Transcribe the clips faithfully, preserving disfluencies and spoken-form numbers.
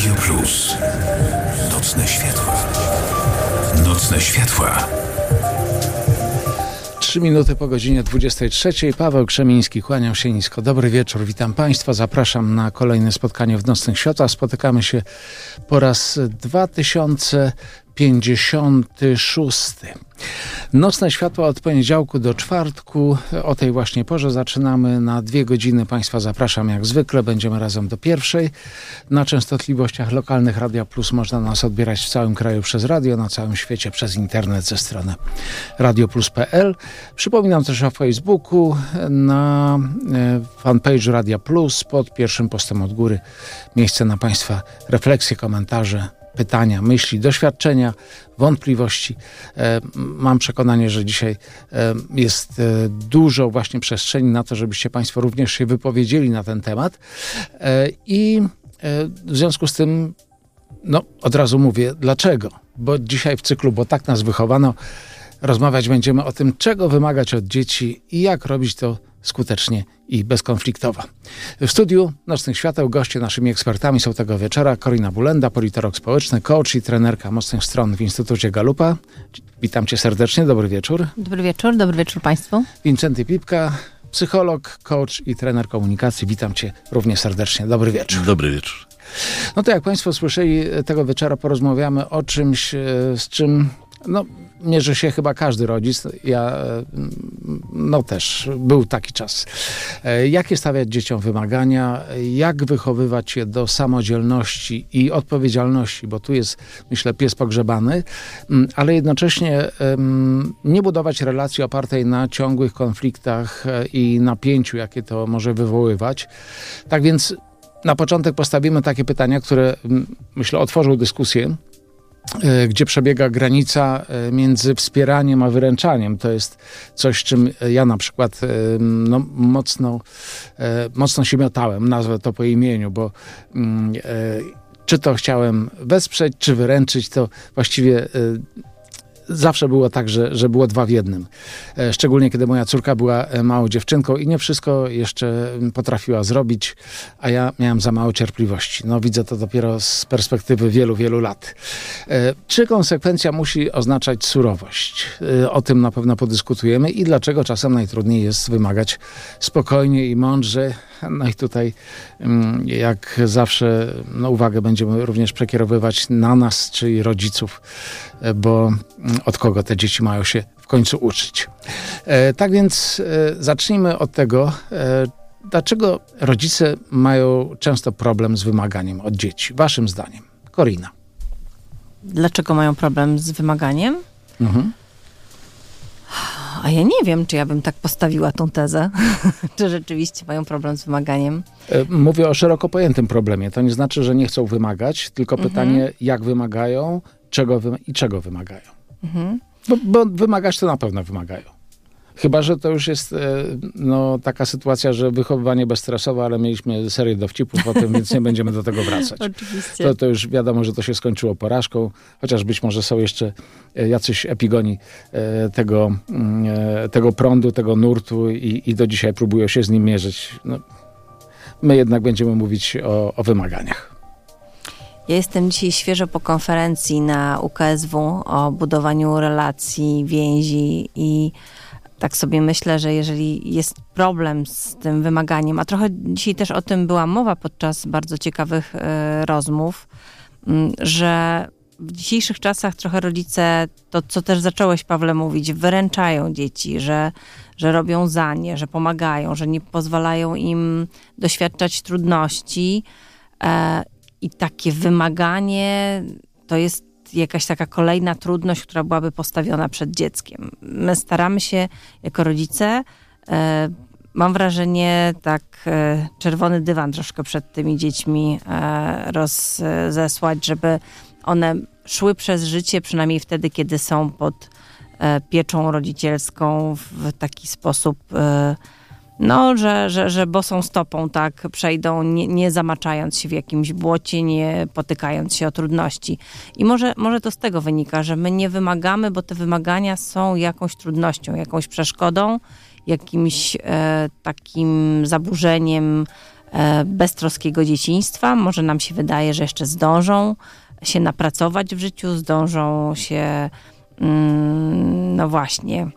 Radio Plus. Nocne światła. Nocne światła. Trzy minuty po godzinie dwudziestej trzeciej. Paweł Krzemiński, kłaniam się nisko. Dobry wieczór, witam Państwa. Zapraszam na kolejne spotkanie w Nocnych Światłach. Spotykamy się po raz dwa tysiące pięćdziesiąty szósty. Nocne światła od poniedziałku do czwartku. O tej właśnie porze zaczynamy. Na dwie godziny Państwa zapraszam jak zwykle. Będziemy razem do pierwszej. Na częstotliwościach lokalnych Radia Plus można nas odbierać w całym kraju przez radio, na całym świecie przez internet ze strony radioplus kropka pe el. Przypominam też o Facebooku, na fanpage'u Radia Plus, pod pierwszym postem od góry. Miejsce na Państwa refleksje, komentarze, pytania, myśli, doświadczenia, wątpliwości. Mam przekonanie, że dzisiaj jest dużo właśnie przestrzeni na to, żebyście Państwo również się wypowiedzieli na ten temat. I w związku z tym, no od razu mówię, dlaczego? Bo dzisiaj w cyklu, bo tak nas wychowano, rozmawiać będziemy o tym, czego wymagać od dzieci i jak robić to skutecznie i bezkonfliktowo. W studiu Nocnych Świateł goście naszymi ekspertami są tego wieczora Korina Bulenda, politolog społeczny, coach i trenerka mocnych stron w Instytucie Galupa. Witam Cię serdecznie, dobry wieczór. Dobry wieczór, dobry wieczór Państwu. Wincenty Pipka, psycholog, coach i trener komunikacji. Witam Cię równie serdecznie, dobry wieczór. Dobry wieczór. No to jak Państwo słyszeli, tego wieczora porozmawiamy o czymś, z czym no mierzy się chyba każdy rodzic. Ja, no też, był taki czas. Jakie stawiać dzieciom wymagania, jak wychowywać je do samodzielności i odpowiedzialności, bo tu jest, myślę, pies pogrzebany, ale jednocześnie nie budować relacji opartej na ciągłych konfliktach i napięciu, jakie to może wywoływać. Tak więc na początek postawimy takie pytania, które, myślę, otworzą dyskusję, gdzie przebiega granica między wspieraniem a wyręczaniem. To jest coś, czym ja na przykład no, mocno, mocno się miotałem, nazwę to po imieniu, bo czy to chciałem wesprzeć, czy wyręczyć, to właściwie zawsze było tak, że, że było dwa w jednym. Szczególnie kiedy moja córka była małą dziewczynką i nie wszystko jeszcze potrafiła zrobić, a ja miałem za mało cierpliwości. No widzę to dopiero z perspektywy wielu, wielu lat. Czy konsekwencja musi oznaczać surowość? O tym na pewno podyskutujemy i dlaczego czasem najtrudniej jest wymagać spokojnie i mądrze. No i tutaj jak zawsze no, uwagę będziemy również przekierowywać na nas, czyli rodziców, bo od kogo te dzieci mają się w końcu uczyć. E, tak więc e, zacznijmy od tego, e, dlaczego rodzice mają często problem z wymaganiem od dzieci. Waszym zdaniem. Korina. Dlaczego mają problem z wymaganiem? Mhm. A ja nie wiem, czy ja bym tak postawiła tą tezę. Czy rzeczywiście mają problem z wymaganiem? E, mówię o szeroko pojętym problemie. To nie znaczy, że nie chcą wymagać, tylko mhm. pytanie, jak wymagają, czego wy- i czego wymagają. Mhm. Bo, bo wymagać to na pewno wymagają. Chyba że to już jest no, taka sytuacja, że wychowywanie bezstresowe, ale mieliśmy serię dowcipów o tym, więc nie będziemy do tego wracać. Oczywiście. To, to już wiadomo, że to się skończyło porażką, chociaż być może są jeszcze jacyś epigoni tego, tego prądu, tego nurtu i, i do dzisiaj próbują się z nim mierzyć. No, my jednak będziemy mówić o, o wymaganiach. Ja jestem dzisiaj świeżo po konferencji na U K S W o budowaniu relacji, więzi i tak sobie myślę, że jeżeli jest problem z tym wymaganiem, a trochę dzisiaj też o tym była mowa podczas bardzo ciekawych y, rozmów, y, że w dzisiejszych czasach trochę rodzice, to co też zacząłeś, Pawle, mówić, wyręczają dzieci, że, że robią za nie, że pomagają, że nie pozwalają im doświadczać trudności. Y, I takie wymaganie to jest jakaś taka kolejna trudność, która byłaby postawiona przed dzieckiem. My staramy się jako rodzice, e, mam wrażenie, tak e, czerwony dywan troszkę przed tymi dziećmi e, rozesłać, żeby one szły przez życie, przynajmniej wtedy, kiedy są pod e, pieczą rodzicielską w taki sposób e, No, że, że, że bosą stopą tak przejdą, nie, nie zamaczając się w jakimś błocie, nie potykając się o trudności. I może, może to z tego wynika, że my nie wymagamy, bo te wymagania są jakąś trudnością, jakąś przeszkodą, jakimś e, takim zaburzeniem beztroskiego dzieciństwa. Może nam się wydaje, że jeszcze zdążą się napracować w życiu, zdążą się no właśnie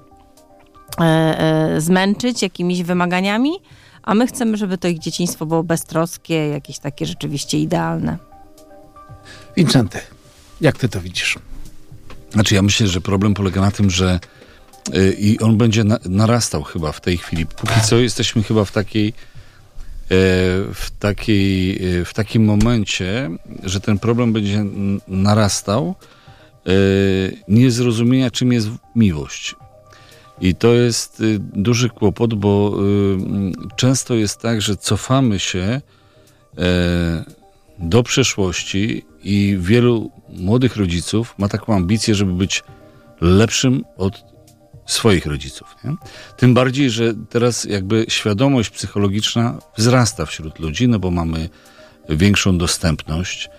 zmęczyć jakimiś wymaganiami, a my chcemy, żeby to ich dzieciństwo było beztroskie, jakieś takie rzeczywiście idealne. Wincenty, jak ty to widzisz? Znaczy ja myślę, że problem polega na tym, że yy, i on będzie na, narastał chyba w tej chwili. Póki co jesteśmy chyba w takiej yy, w takiej yy, w takim momencie, że ten problem będzie n- narastał yy, niezrozumienia, czym jest miłość. I to jest y, duży kłopot, bo y, często jest tak, że cofamy się y, do przeszłości i wielu młodych rodziców ma taką ambicję, żeby być lepszym od swoich rodziców. Nie? Tym bardziej, że teraz jakby świadomość psychologiczna wzrasta wśród ludzi, no bo mamy większą dostępność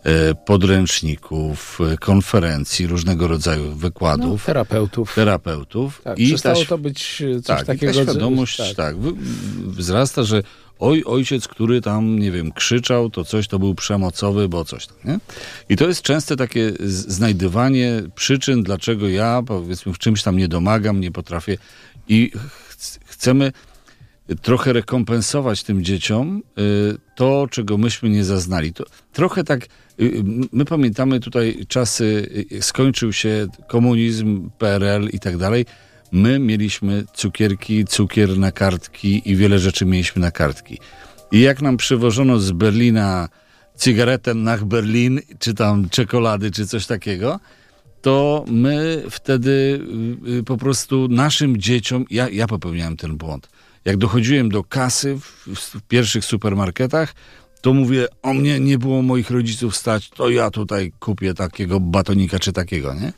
podręczników, konferencji, różnego rodzaju wykładów. No, terapeutów. Terapeutów. Tak, I przestało ta, to być coś tak, takiego. I ta świadomość tak. tak, wzrasta, że oj, ojciec, który tam, nie wiem, krzyczał, to coś to był przemocowy, bo coś tam, nie? I to jest częste takie znajdywanie przyczyn, dlaczego ja, powiedzmy, w czymś tam nie domagam, nie potrafię i ch- chcemy trochę rekompensować tym dzieciom y, to, czego myśmy nie zaznali. To trochę tak, y, my pamiętamy tutaj czasy, y, skończył się komunizm, P R L i tak dalej. My mieliśmy cukierki, cukier na kartki i wiele rzeczy mieliśmy na kartki. I jak nam przywożono z Berlina cygaretę nach Berlin, czy tam czekolady, czy coś takiego, to my wtedy y, po prostu naszym dzieciom, ja, ja popełniałem ten błąd. Jak dochodziłem do kasy w, w pierwszych supermarketach, to mówię, o mnie nie było moich rodziców stać, to ja tutaj kupię takiego batonika czy takiego, nie?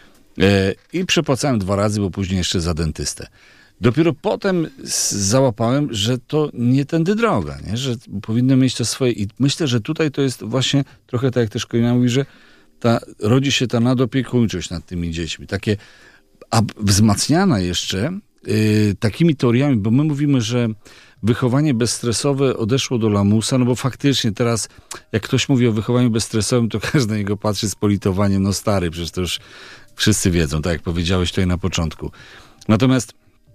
E, I przepłacałem dwa razy, bo później jeszcze za dentystę. Dopiero potem załapałem, że to nie tędy droga, nie? Że powinno mieć to swoje. I myślę, że tutaj to jest właśnie trochę tak, jak też Korina mówi, że ta, rodzi się ta nadopiekuńczość nad tymi dziećmi. Takie, a wzmacniana jeszcze Yy, takimi teoriami, bo my mówimy, że wychowanie bezstresowe odeszło do lamusa, no bo faktycznie teraz, jak ktoś mówi o wychowaniu bezstresowym, to każdy na niego patrzy z politowaniem, no stary, przecież to już wszyscy wiedzą, tak jak powiedziałeś tutaj na początku. Natomiast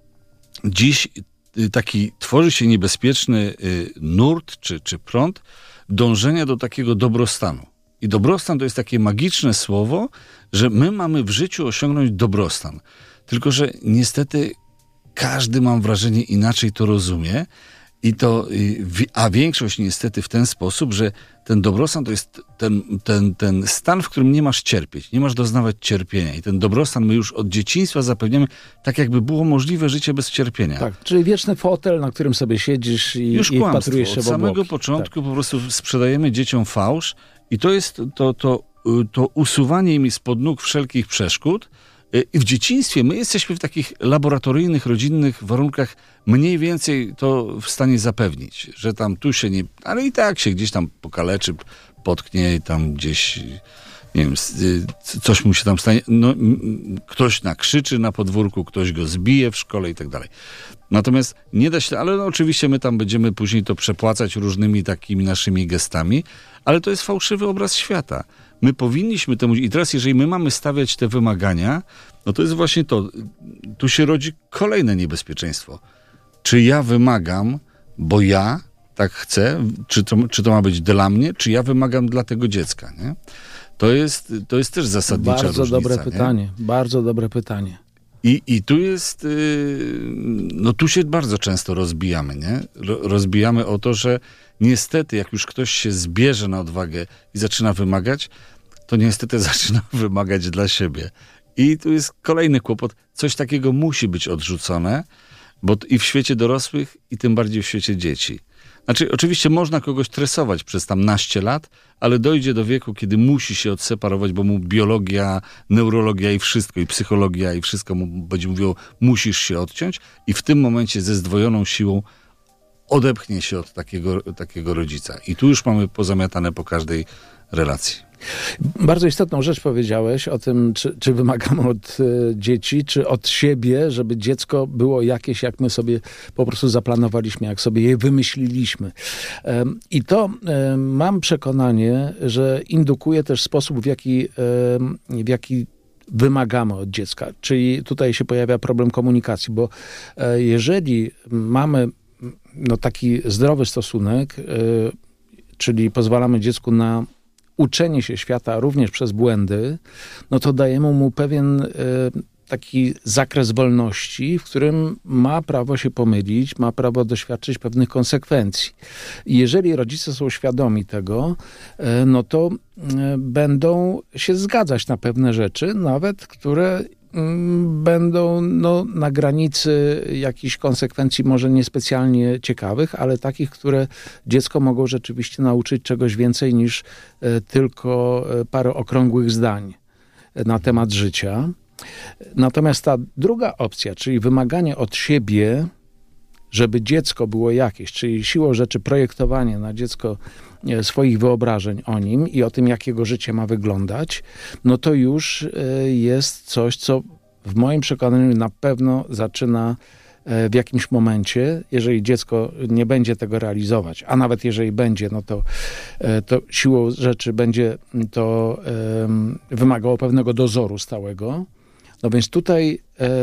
dziś yy, taki tworzy się niebezpieczny yy, nurt, czy, czy prąd dążenia do takiego dobrostanu. I dobrostan to jest takie magiczne słowo, że my mamy w życiu osiągnąć dobrostan. Tylko że niestety każdy, mam wrażenie, inaczej to rozumie, i to, a większość niestety w ten sposób, że ten dobrostan to jest ten, ten, ten stan, w którym nie masz cierpieć, nie masz doznawać cierpienia. I ten dobrostan my już od dzieciństwa zapewniamy, tak jakby było możliwe życie bez cierpienia. Tak, czyli wieczny fotel, na którym sobie siedzisz i, już i wpatrujesz się w Od samego obłoki. początku tak. po prostu sprzedajemy dzieciom fałsz i to jest to, to, to usuwanie im spod nóg wszelkich przeszkód. I w dzieciństwie my jesteśmy w takich laboratoryjnych, rodzinnych warunkach mniej więcej to w stanie zapewnić, że tam tu się nie... Ale i tak się gdzieś tam pokaleczy, potknie i tam gdzieś, nie wiem, coś mu się tam stanie. No, ktoś nakrzyczy na podwórku, ktoś go zbije w szkole i tak dalej. Natomiast nie da się... Ale no, oczywiście my tam będziemy później to przepłacać różnymi takimi naszymi gestami, ale to jest fałszywy obraz świata. My powinniśmy temu... I teraz, jeżeli my mamy stawiać te wymagania, no to jest właśnie to. Tu się rodzi kolejne niebezpieczeństwo. Czy ja wymagam, bo ja tak chcę, czy to, czy to ma być dla mnie, czy ja wymagam dla tego dziecka, nie? To jest, to jest też zasadnicza bardzo różnica. Bardzo dobre nie? pytanie, bardzo dobre pytanie. I, I tu jest, no tu się bardzo często rozbijamy, nie? Rozbijamy o to, że niestety jak już ktoś się zbierze na odwagę i zaczyna wymagać, to niestety zaczyna wymagać dla siebie. I tu jest kolejny kłopot. Coś takiego musi być odrzucone, bo i w świecie dorosłych, i tym bardziej w świecie dzieci. Znaczy, oczywiście można kogoś tresować przez tam naście lat, ale dojdzie do wieku, kiedy musi się odseparować, bo mu biologia, neurologia i wszystko, i psychologia i wszystko mu będzie mówiło, musisz się odciąć, i w tym momencie ze zdwojoną siłą odepchnie się od takiego, takiego rodzica. I tu już mamy pozamiatane po każdej relacji. Bardzo istotną rzecz powiedziałeś o tym, czy, czy wymagamy od e, dzieci, czy od siebie, żeby dziecko było jakieś, jak my sobie po prostu zaplanowaliśmy, jak sobie je wymyśliliśmy. E, I to e, mam przekonanie, że indukuje też sposób, w jaki, e, w jaki wymagamy od dziecka. Czyli tutaj się pojawia problem komunikacji, bo e, jeżeli mamy no, taki zdrowy stosunek, e, czyli pozwalamy dziecku na uczenie się świata również przez błędy, no to dajemy mu pewien e, taki zakres wolności, w którym ma prawo się pomylić, ma prawo doświadczyć pewnych konsekwencji. I jeżeli rodzice są świadomi tego, e, no to e, będą się zgadzać na pewne rzeczy, nawet które będą no, na granicy jakichś konsekwencji może niespecjalnie ciekawych, ale takich, które dziecko mogą rzeczywiście nauczyć czegoś więcej niż e, tylko parę okrągłych zdań na temat życia. Natomiast ta druga opcja, czyli wymaganie od siebie, żeby dziecko było jakieś, czyli siłą rzeczy projektowanie na dziecko swoich wyobrażeń o nim i o tym, jak jego życie ma wyglądać, no to już jest coś, co w moim przekonaniu na pewno zaczyna w jakimś momencie, jeżeli dziecko nie będzie tego realizować, a nawet jeżeli będzie, no to, to siłą rzeczy będzie to um, wymagało pewnego dozoru stałego. No więc tutaj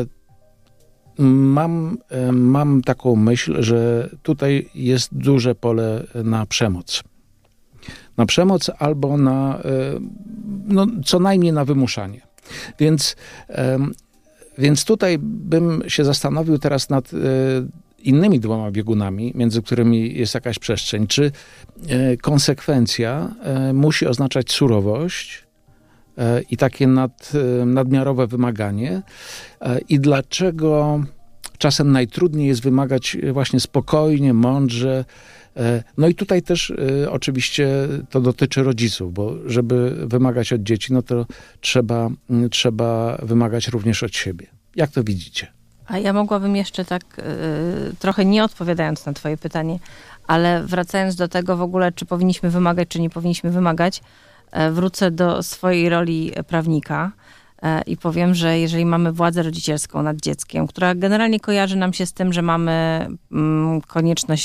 Mam, mam taką myśl, że tutaj jest duże pole na przemoc. Na przemoc albo na, no, co najmniej na wymuszanie. Więc, więc tutaj bym się zastanowił teraz nad innymi dwoma biegunami, między którymi jest jakaś przestrzeń. Czy konsekwencja musi oznaczać surowość i takie nad, nadmiarowe wymaganie i dlaczego czasem najtrudniej jest wymagać właśnie spokojnie, mądrze. No i tutaj też oczywiście to dotyczy rodziców, bo żeby wymagać od dzieci, no to trzeba, trzeba wymagać również od siebie. Jak to widzicie? A ja mogłabym jeszcze tak y, trochę nie odpowiadając na twoje pytanie, ale wracając do tego w ogóle, czy powinniśmy wymagać, czy nie powinniśmy wymagać, wrócę do swojej roli prawnika i powiem, że jeżeli mamy władzę rodzicielską nad dzieckiem, która generalnie kojarzy nam się z tym, że mamy konieczność